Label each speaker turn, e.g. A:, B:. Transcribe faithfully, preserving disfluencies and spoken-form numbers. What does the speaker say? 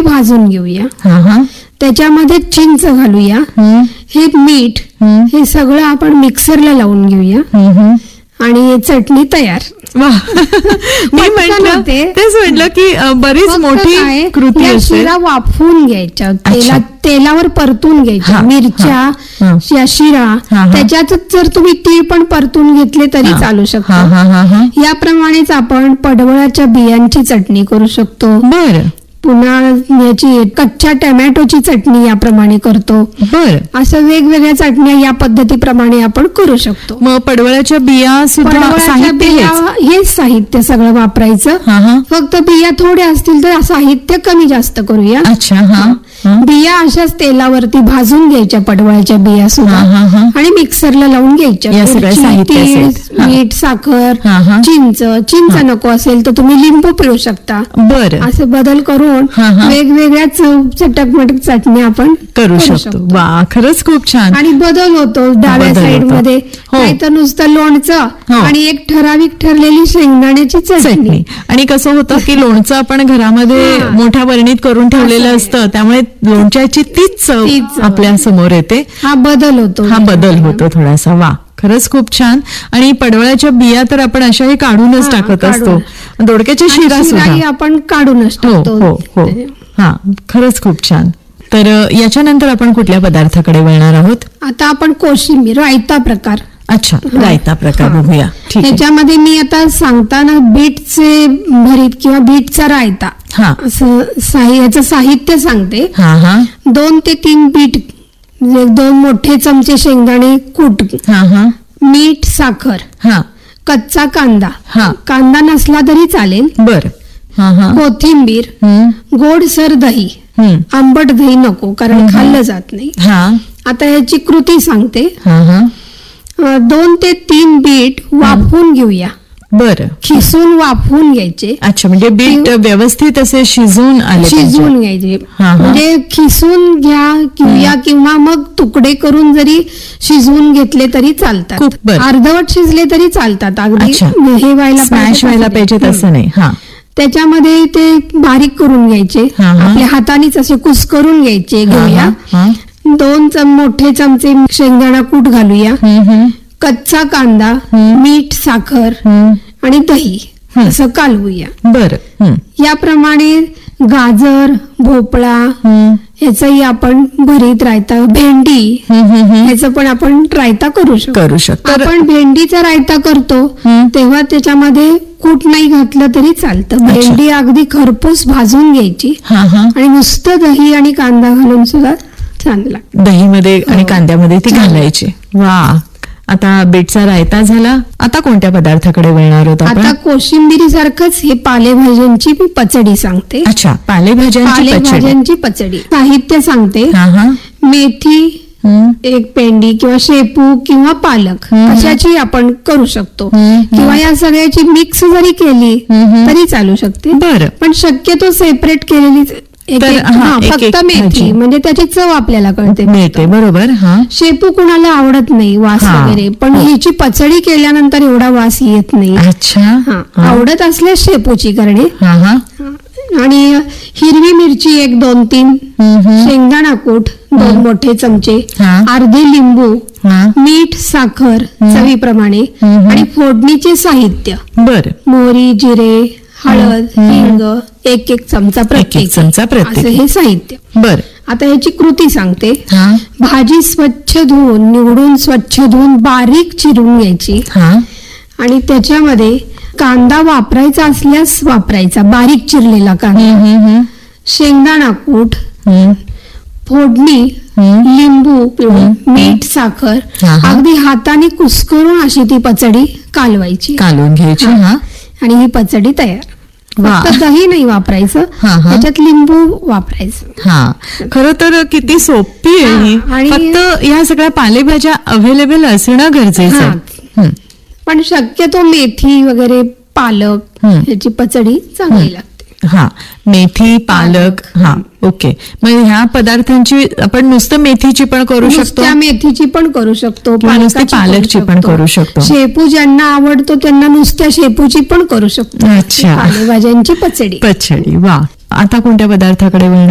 A: भाजून घेऊया.
B: हा हा
A: त्याच्यामध्ये चिंच घालूया, हे मीठ, हे सगळं आपण मिक्सरला लावून घेऊया आणि चटणी तयार.
B: वा मी म्हटलं तेच म्हटलं की बरीच मोठी कृती आहे.
A: शिरा वाफवून घ्यायच्या, तेला तेलावर परतून घ्यायच्या मिरच्या, या शिरा त्याच्यात जर तुम्ही तीळ पण परतून घेतले तरी चालू शकतो. याप्रमाणेच आपण पडवळाच्या बियांची चटणी करू शकतो.
B: बरं.
A: पुन्हा याची कच्च्या टोमॅटोची चटणी याप्रमाणे करतो.
B: बर.
A: असं वेगवेगळ्या चटण्या या पद्धतीप्रमाणे आपण करू शकतो.
B: मग पडवळाच्या बिया सुद्धा
A: बिया हेच साहित्य सगळं वापरायचं. फक्त बिया थोड्या असतील तर साहित्य कमी जास्त करूया.
B: अच्छा. हा
A: बिया अशाच तेलावरती भाजून घ्यायच्या पडवळाच्या बिया सुद्धा आणि मिक्सरला लावून घ्यायच्या. तीळ, मीठ, साखर, चिंच. चिंच नको असेल तर तुम्ही लिंबू पिळू शकता.
B: बरं.
A: असे बदल करून वेगवेगळ्या चटकमटक चटण्या आपण
B: करू शकतो. वा खरंच खूप छान.
A: आणि बदल होतो डाव्या साईड मध्ये, नाहीतर नुसतं लोणचं आणि एक ठराविक ठरलेली शेंगदाण्याची चटणी.
B: आणि कसं होतं की लोणचं आपण घरामध्ये मोठ्या बरणीत करून ठेवलेलं असतं, त्यामुळे लोणच्याची तीच चव आपल्या समोर येते.
A: हा बदल होतो.
B: हा बदल होतो थोडासा. वा खरंच खूप छान. आणि पडवळाच्या बिया तर आपण अशाही काढूनच टाकत असतो. दोडक्याची शिरा सुद्धा
A: आपण काढूनच टाकतो.
B: हो हो. हा खरंच खूप छान. तर याच्यानंतर आपण कुठल्या पदार्थाकडे वळणार आहोत?
A: आता आपण कोशिंबीर रायता प्रकार.
B: अच्छा, रायता प्रकार बघूया.
A: ह्याच्यामध्ये मी आता सांगताना बीटचे भरीत किंवा बीटचा रायता असं याचं साहित्य सांगते. दोन ते तीन बीट, दोन मोठे चमचे शेंगदाणे कूट, मीठ, साखर, कच्चा कांदा, कांदा नसला तरी चालेल.
B: बर.
A: कोथिंबीर, गोडसर दही, आंबट दही नको कारण खाल्लं जात नाही. आता याची कृती सांगते. दोन ते तीन बीट वाफवून घेऊया.
B: बरं.
A: खिसून वाफवून घ्यायचे.
B: अच्छा, म्हणजे बीट व्यवस्थित असे शिजून आले,
A: शिजवून घ्यायचे. म्हणजे खिसून घ्या किंवा किंवा मग तुकडे करून जरी शिजवून घेतले तरी चालतात. अर्धवट शिजले तरी चालतात. अगदी हे व्हायला
B: स्मॅश व्हायला पाहिजे तसं नाही.
A: त्याच्यामध्ये ते बारीक करून घ्यायचे, आपल्या हातानेच असे कुस्करून घ्यायचे. घेऊया दोन चम मोठे चमचे शेंगदाणा कूट घालूया, कच्चा कांदा, मीठ, साखर आणि दही असं कालवूया.
B: बरं.
A: याप्रमाणे गाजर, भोपळा ह्याचाही आपण भरीत रायता, भेंडी ह्याचं पण आपण रायता करू शकतो.
B: करू शकतो.
A: आपण भेंडीचा रायता करतो तेव्हा त्याच्यामध्ये कूट नाही घातलं तरी चालतं. भेंडी अगदी खरपूस भाजून घ्यायची आणि नुसतं दही आणि कांदा घालून सुद्धा छान लागतं.
B: दहीमध्ये आणि कांद्यामध्ये ती घालायची. वा. आता बीटचा रायता झाला. आता कोणत्या पदार्थाकडे वळणार होता?
A: आता कोशिंबिरी सारखंच हे पालेभाज्यांची पचडी सांगते.
B: अच्छा, पालेभाज्यांची
A: पालेभाज्यांची पचडी. साहित्य सांगते. मेथी एक पेंडी किंवा शेपू किंवा पालक कशाची आपण करू शकतो, किंवा या सगळ्याची मिक्स जरी केली तरी चालू शकते.
B: बरं.
A: पण शक्यतो सेपरेट केलेली फक्त मेथी म्हणजे त्याची चव आपल्याला कळते,
B: मिळते. बरोबर.
A: शेपू कुणाला आवडत नाही वास वगैरे, पण ह्याची पचडी केल्यानंतर एवढा वास येत नाही.
B: अच्छा.
A: आवडत असल्यास शेपूची करणे. आणि हिरवी मिरची एक दोन तीन, शेंगदाणा कूट दोन मोठे चमचे, अर्धे लिंबू, मीठ, साखर चवीप्रमाणे आणि फोडणीचे साहित्य.
B: बर.
A: मोहरी, जिरे, हळद, हिंग एक एक चमचा प्रत्येक
B: चमचा प्रत्येक
A: असं हे साहित्य.
B: बर.
A: आता याची कृती सांगते. भाजी स्वच्छ धुवून निवडून स्वच्छ धुवून बारीक चिरून घ्यायची आणि त्याच्यामध्ये कांदा वापरायचा असल्यास वापरायचा, बारीक चिरलेला कांदा, शेंगदाणा कूट, फोडणी, लिंबू पिळून, मीठ, साखर अगदी हाताने कुस्करून अशी ती पचडी कालवायची,
B: कालवून घ्यायची
A: आणि ही पचडी तयार. फक्त दही नाही वापरायचं, त्याच्यात लिंबू वापरायचं.
B: हा, खरं तर किती सोपी आहे. आणि फक्त या सगळ्या पालेभाज्या अवेलेबल असणं गरजेचं आहे.
A: पण शक्यतो मेथी वगैरे, पालक ह्याची पचडी चांगली लागते.
B: हा, मेथी, पालक. हा, ओके. मग ह्या पदार्थांची आपण नुसतं मेथीची पण करू शकतो,
A: मेथीची पण करू शकतो,
B: पालकची पण करू शकतो.
A: शेपू ज्यांना आवडतो त्यांना नुसत्या शेपूची पण करू शकतो.
B: अच्छा,
A: पालेभाज्यांची पचडी.
B: पचडी. वा. आता कोणत्या पदार्थाकडे वळणार?